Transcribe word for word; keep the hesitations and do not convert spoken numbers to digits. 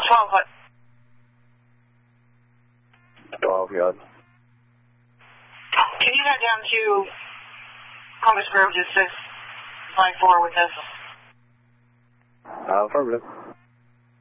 twelve foot. twelve yard. Can you head down to Columbus Grove just six five four with this? Uh, affirmative.